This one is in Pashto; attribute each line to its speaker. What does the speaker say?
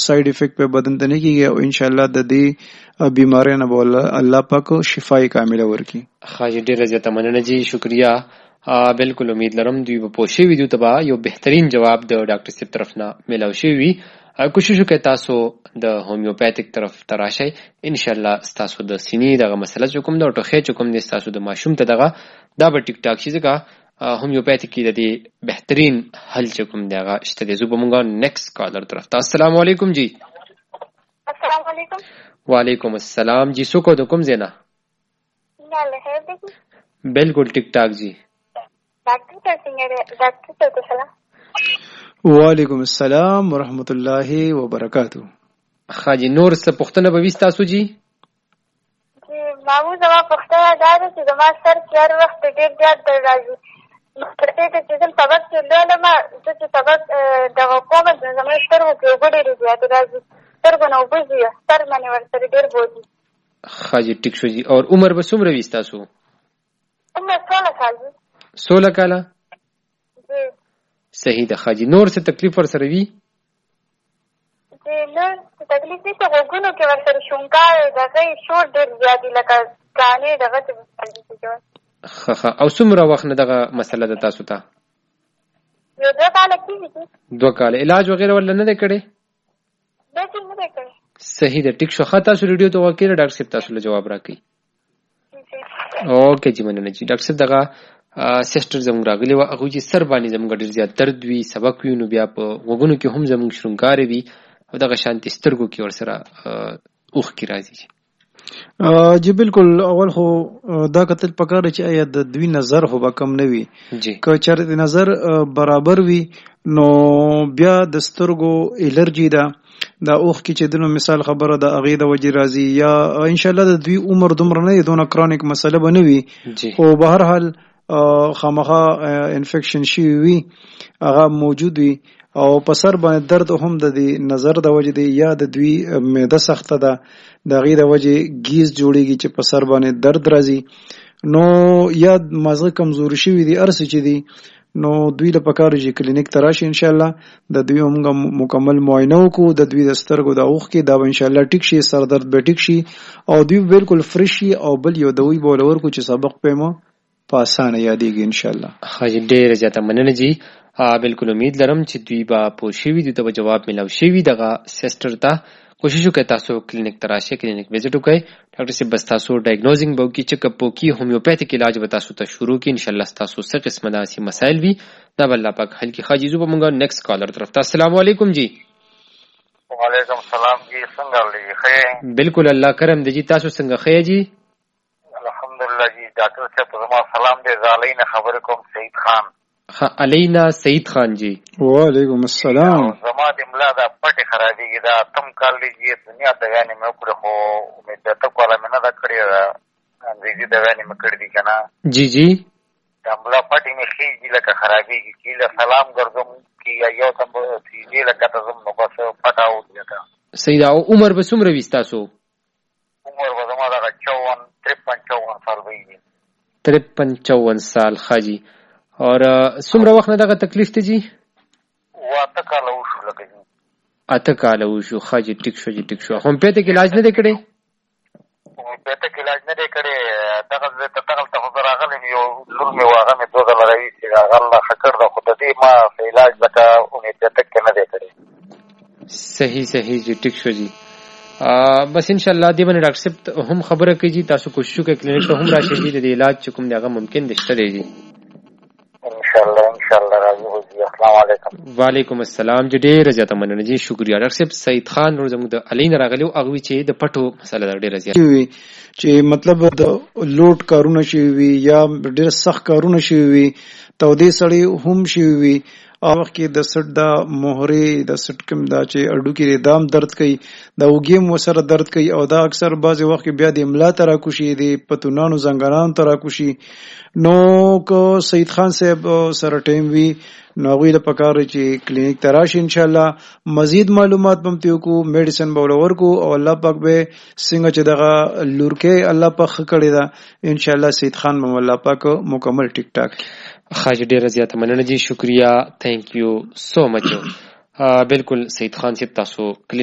Speaker 1: ساइड افیکट په بدن ته نه کیږي او ان شاء الله د دې بیماری نه بول الله پاک شفای کامله ورکړي.
Speaker 2: خاجي ډیره زیاته مننه جی، شکریا. بالکل امید لرم دوی په پوښي ویډیو ته یو بهترین جواب د ډاکټر صاحب طرف نه ملاوي شي. کوشش وکړئ تاسو د هومیوپیتیک طرف تراشئ، ان شاء الله تاسو د سینې دغه مسله چې کوم د ټوخې چې کوم د تاسو د ماشوم ته دغه دا به ټیک ټاک شي، ځکه هومیوپیتیک کې د دې بهترین حل چې کوم دغه شته دی. زه به مونږه نیکسټ کالر طرف ته. السلام علیکم جی.
Speaker 3: السلام علیکم.
Speaker 2: وعلیکم السلام جی. سو کو د کوم زینا؟
Speaker 3: نه خیر دی.
Speaker 2: بالکل ټیک ټاک جی.
Speaker 3: ډاکټر څنګه ډاکټر ته سلام.
Speaker 1: وعلیکم السلام ورحمۃ اللہ وبرکاتہ.
Speaker 2: خاجی نور څه پوښتنه به وي تاسو جی؟
Speaker 3: جی مامو زما پوښتنه دا ده چې زما سر هر وخت ډېر زیات درد راځي. ترڅو چې زه سبق چې لولم زه چې سبق دغه کوم زما سترګو کې اوبه ډېرې زیاتې راځي، سترګو نه اوبه ځي، سر باندې ورسره ډېر بوځي.
Speaker 2: خاجی ټیک شو جی. اور عمر به څومره وي تاسو؟
Speaker 3: عمر 16 کال دی.
Speaker 2: 16 کاله؟
Speaker 3: جی
Speaker 2: صحیح ده. خاجی نور څه تکلیف ور سره وی؟
Speaker 3: جی نور څه تکلیف نشته، غوږونو کې ور سره شونکار دغه شور ډېر زیات دی، لکه کانې دغه څه.
Speaker 2: او څومره وخت نه دغه مسله ده تاسو ته؟
Speaker 3: 2 کاله کېږي.
Speaker 2: 2 کاله. علاج وغیرہ ولا نه دی کړی؟
Speaker 3: بالکل نه دی کړی.
Speaker 2: صحیح ده ټیک شو. تاسو ریډیو ته وکړئ، ډاکټر صاحب تاسو له جواب راکړي. اوکې جی مننه جی. ډاکټر صاحب دغه سیسټر زموږ راغلی وه، هغوی چې سر باندې زموږ ډېر زیات درد وي، سبق وي، نو بیا په غوږونو کې هم زموږ شرنګارې وي او دغه شانتې سترګو کې ورسره اوښکې راځي.
Speaker 1: جی بالکل. اول خو دا کتل پکار چې آیا د دوی نظر خو به کم نه وي. که چېرته نظر برابر وي نو بیا د سترګو الرجي ده، دا اوښکې چې دنو مثال خبره د هغې د وجې راځي، یا انشاءالله د دوی عمر دومره نه وي، دونه کرونیک مسله به نه وي، خو به هر حال خامخا انفیکشن شوی وي هغه موجود وي او په سر باندې درد هم د نظر د وجې دی، یا د دوی معده سخته ده د هغې د وجې ګیز جوړیږي چې په سر باندې درد راځي، نو یا مازغه کمزوري شوي دي، هر څه چې دي نو دوی له پکار چې کلینیک ته راشي انشاءالله د دوی هم مکمل معاینه وکړو، د دوی د سترګو د اوښکې دا به انشاءالله ټیک شي، سر درد به ټیک شي او دوی بالکل فرش شي او بل یو دوی به ولور کو چې سبق پیمو په اسانه یادېږي انشاءالله.
Speaker 2: خاجي ډېره زیاته مننه جی. بالکل امید لرم چې دوی به پوه شوي دي، ته به جواب میلاو شوي دغه سیسټر ته. کوشش وکړئ تاسو کلینیک ته راشئ، کلینیک وزټ وکړئ، ډاکټر صاحب بس تاسو ډایګنوزینګ به وکړي، چیک اپ وکړي، هومیوپیتیک علاج به تاسو ته شروع کړي انشاءالله. ستاسو څه قسمه داسې مسایل وي دا به الله پاک حل کړي. خاجي زو به مونږ نیکسټ کالر طرف ته. السلام علیکم جی.
Speaker 4: وعلیکم السلام جی. څنګه لې ښه؟
Speaker 2: بالکل الله کرم دی جی. تاسو څنګه ښه جی؟
Speaker 4: الحمدلله جی. ډاکټر صاحب زما سلام دی. زه علینا خبرې کوم، سعید خان.
Speaker 2: علینا سعید خان جی.
Speaker 1: وعلیکم السلام.
Speaker 4: زما د ملا دا پټې خرابېږي، دا اتم کال دی جی. دنیا دغانې مې وکړې خو امیداتک والا مې نه ده کړې، انګریزي دغانې مې کړې دي که نه
Speaker 2: جی جی.
Speaker 4: دا ملا پټې مې خېږي لکه خرابېږي، چې له سلام ګرځم چې یو تم سیدې لکه ته ځم نو بس پټه اوځي.
Speaker 2: صحیح ده. او عمر به څومره وي ستاسو؟
Speaker 4: عمر به زما دغه 53-54 سال ویږي.
Speaker 2: 53-54 سال. خاجي اور څومره وخت نه دغه تکلیف ته جی؟
Speaker 4: 8 کاله وشو لکه جی.
Speaker 2: 8 کاله وشو. خاجي ټیک شو جی، ټیک شو. هومیوپیتیک علاج نه دی کړی؟
Speaker 4: هومیوپیتیک علاج نه دی کړی. دغه ته خو زه راغلی یو لور مې و، هغه مې 2 ځله راویستې، هغه الله ښه کړ ده، خو د دې ما علاج لکه هومیوپیتیک کې نه دی کړی.
Speaker 2: صحیح صحیح جی، ټیک شو جی. بس انشاءالله دې باندې ډاکټر صاحب هم خبره کوي جی، تاسو کوشش وکړئ کلینیک ته هم راشئ جی، د دې علاج چې کوم دی هغه ممکن دی شته دی جی.
Speaker 4: انشاءالله راځي جی. السلام علیکم.
Speaker 2: وعلیکم السلام جی. ډېره زیاته مننه جی، شکریہ. ډاکټر صاحب سعید خان نور زموږ د علي نه راغلی و، هغوی چې د پټو مسله ده ډېره زیاته
Speaker 1: وي چې مطلب د لوډ کارونه شوي وي یا ډېر سخت کارونه شوي وي، تودې سړې هم شوي وي، وخت کې د سټ دا مهرې د سټ کوم دا چې اډو کې دام درد کوي، دا وګیم وسره درد کوي او دا اکثر بعضې وخت کې بیا د املا ته راکوشي، د پتونانو زنګانانو ته راکوشي. نو که سعید خان صاحب سره ټایم وي نو هغوی له پکار چې کلینیک ته راشي انشاءالله، مزید معلومات به هم ترې وکړو، میډیسن به ورله ورکړو او الله پاک به څنګه چې دغه لورکۍ الله پاک ښه کړې ده انشاءالله سعید خان به الله پاک مکمل ټیک ټاک.
Speaker 2: خاجي ډېره زیاته مننه جی، شکریہ، تھینک یو سو مچ. بالکل سعید خان صاحب تاسو